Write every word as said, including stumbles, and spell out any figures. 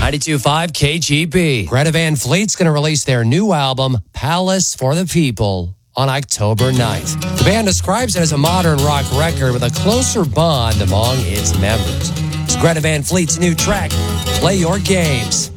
ninety-two point five K G B. Greta Van Fleet's going to release their new album, Palace for the People, on October ninth. The band describes it as a modern rock record with a closer bond among its members. It's Greta Van Fleet's new track, Play Your Games.